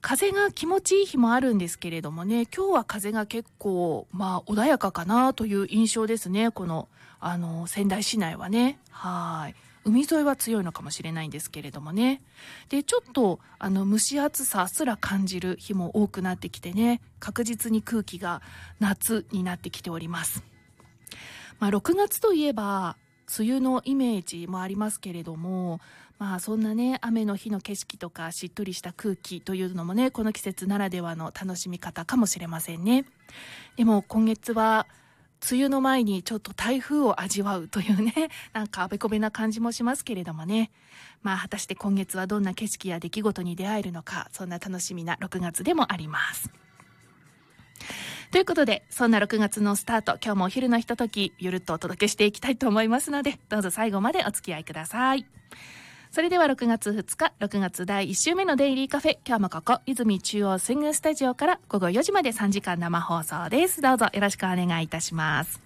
風が気持ちいい日もあるんですけれどもね、今日は風が結構穏やかかなという印象ですね。この仙台市内はね。はい。海沿いは強いのかもしれないんですけれどもね。で、ちょっと蒸し暑さすら感じる日も多くなってきてね、確実に空気が夏になってきております。6月といえば梅雨のイメージもありますけれども、そんなね、雨の日の景色とかしっとりした空気というのもね、この季節ならではの楽しみ方かもしれませんね。でも今月は梅雨の前にちょっと台風を味わうというね、なんかあべこべな感じもしますけれどもね。果たして今月はどんな景色や出来事に出会えるのか、そんな楽しみな6月でもあります。ということで、そんな6月のスタート、今日もお昼のひとときゆるっとお届けしていきたいと思いますので、どうぞ最後までお付き合いください。それでは6月2日、6月第1週目のデイリーカフェ、今日もここ泉中央スイングスタジオから午後4時まで3時間生放送です。どうぞよろしくお願いいたします。